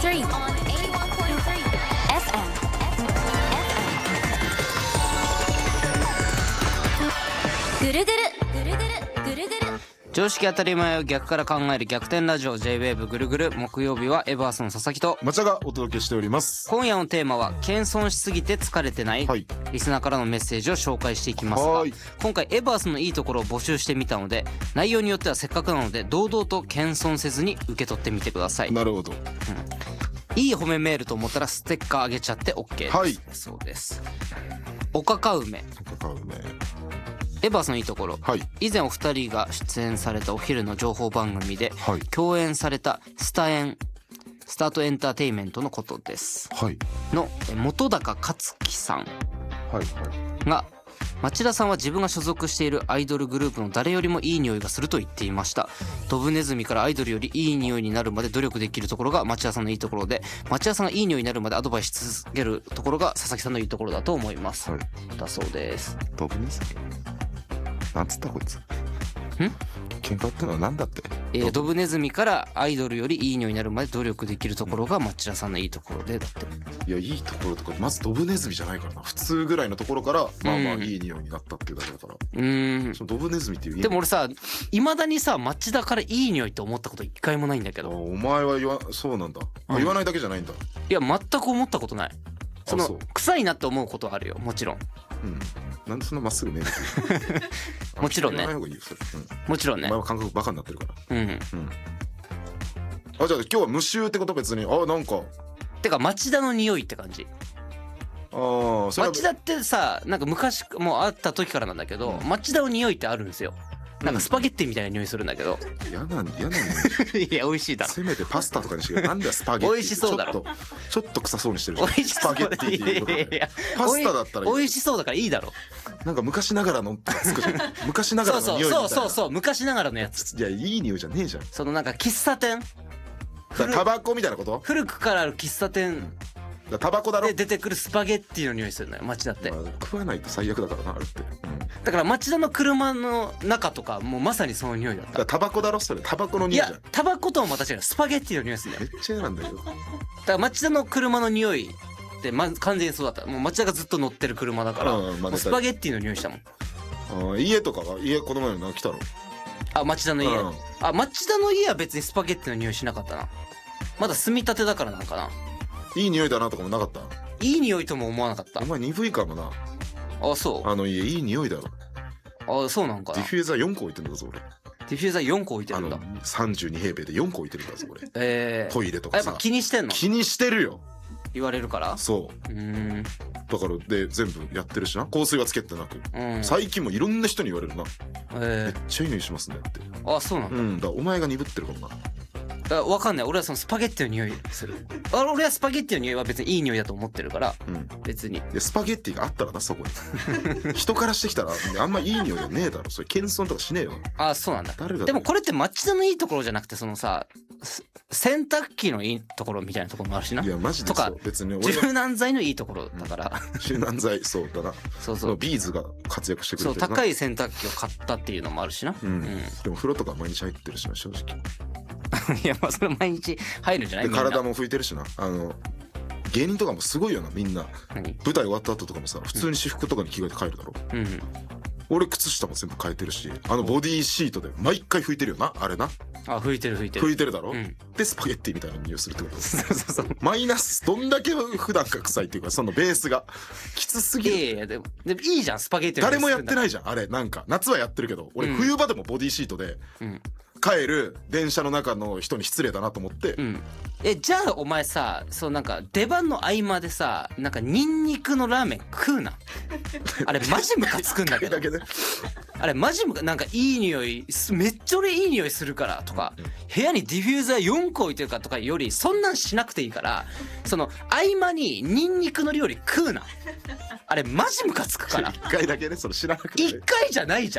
81.3 FM。 ぐるぐるぐるぐるぐるぐる。 常識当たり前を逆から考える逆転ラジオ J-WAVE ぐるぐる。木曜日はエバースの佐々木と抹茶がお届けしております。 今夜のテーマは謙遜しすぎて疲れてない、 はい、 リスナーからのメッセージを紹介していきますが、 はい、 今回エバースのいいところを募集してみたので、内容によってはせっかくなので堂々と謙遜せずに受け取ってみてください。 なるほど。 いい褒めメールと思ったらステッカーあげちゃって OK です、 はい、 そうです。おかか梅。エバースのいいところ、 はい、 以前お二人が出演されたお昼の情報番組で、 はい、 共演されたスタートエンターテインメントのことです、 はい、 の本克樹さんはいはいが、町田さんは自分が所属しているアイドルグループの誰よりもいい匂いがすると言っていました。ドブネズミからアイドルよりいい匂いになるまで努力できるところが町田さんのいいところで、町田さんがいい匂いになるまでアドバイスし続けるところが佐々木さんのいいところだと思います、 はい、 だそうです。 ドブネズミなんつったこいつ。喧嘩ってのはなんだって。 ドブネズミからアイドルよりいい匂いになるまで努力できるところが町田さんのいいところでだって。 いや、いいところとかまずドブネズミじゃないからな。普通ぐらいのところからまあまあいい匂いになったっていうだけだから。そのドブネズミっていう。 でも俺さ、未だにさ町田からいい匂いって思ったこと一回もないんだけど。 お前はそうなんだ、言わないだけじゃないんだ。 いや全く思ったことない。その臭いなって思うことはあるよ、もちろん。 なんでそんなまっすぐねもちろんね、もちろんね。 お前は感覚バカになってるから。じゃあ今日は無臭ってこと？別になんかてか町田の匂いって感じ。町田ってさ、なんか昔もうあった時からなんだけど、町田の匂いってあるんですよ。なんかスパゲッティみたいな匂いするんだけど。 嫌な匂い。 いや美味しいだろ。 せめてパスタとかにしてなんだよスパゲッティ。 美味しそうだろ。 ちょっと臭そうにしてる。 美味しそう。 スパゲッティっていうことで。パスタだったら美味しそうだからいいだろ。 なんか昔ながらの昔ながらの匂いみたいな。 そう昔ながらのやつ。 いや、いい匂いじゃねえじゃん。 そのなんか喫茶店。 タバコみたいなこと？ 古くからある喫茶店。 タバコだろ。 で出てくるスパゲッティの匂いするのよ町田って。 食わないと最悪だからなあれって。 だから町田の車の中とかもうまさにその匂いだった。 タバコだろそれ。タバコの匂いじゃん。 いやタバコともまた違う、スパゲッティの匂いするんだよ。 めっちゃ嫌なんだけど。 だから町田の車の匂いって完全にそうだった。もう町田がずっと乗ってる車だから、スパゲッティの匂いしたもん。 家とかがこの前の来たの？ 町田の家。町田の家は別にスパゲッティの匂いしなかったな。まだ住みたてだからなんかな。 いい匂いだなとかもなかった？ いい匂いとも思わなかった。 お前鈍いかもな。 そう。 家いい匂いだろ。 そうなんかな。 ディフューザー4個置いてるんだぞ俺。 ディフューザー4個置いてるんだ。 32平米で4個置いてるんだぞ俺。トイレとかさ。 やっぱ気にしてんの？ 気にしてるよ。 言われるから。 そう。だからで全部やってるしな。香水はつけてなく。最近もいろんな人に言われるな。めっちゃいい匂いしますねって。 そうなんだ。 だからお前が鈍ってるかもな。 わかんない。俺はそのスパゲッティの匂いする。俺はスパゲッティの匂いは別にいい匂いだと思ってるから、別に。 スパゲッティがあったらな、そこに。人からしてきたらあんまいい匂いじゃねえだろ。それ謙遜とかしねえよ。 そうなんだ。でもこれって町田のいいところじゃなくて、そのさ、洗濯機のいいところみたいなところもあるしな。 いやマジでそう。別に俺柔軟剤のいいところだから。 柔軟剤、そうだな。そうビーズが活躍してくれてるな。 そう、高い洗濯機を買ったっていうのもあるしな。 でも風呂とか毎日入ってるしな、正直。 いや、まあそれ毎日入るんじゃない？ 体も拭いてるしな。芸人とかもすごいよな、みんな。舞台終わった後とかもさ、普通に私服とかに着替えて帰るだろ。俺靴下も全部変えてるし、ボディーシートで毎回拭いてるよな、あれな。 拭いてる拭いてるだろ。でスパゲッティみたいな匂いするってこと。そうマイナス、どんだけ普段が臭いっていうか、そのベースがきつすぎる。 いやでもいいじゃん、スパゲッティ。 誰もやってないじゃんあれ。なんか夏はやってるけど、俺冬場でもボディーシートで帰る電車の中の人に失礼だなと思って。 じゃあお前さ、そうなんか出番の合間でさ、なんかニンニクのラーメン食うな。あれマジムカつくんだけど。あれマジムカ、なんかいい匂い、めっちゃ俺いい匂いするからとか、部屋にディフューザー4個置いてるかとかより、そんなんしなくていいから、その合間にニンニクの料理食うな。あれマジムカつくから。 1回だけね、それ知らなくて。 1回じゃないじゃん。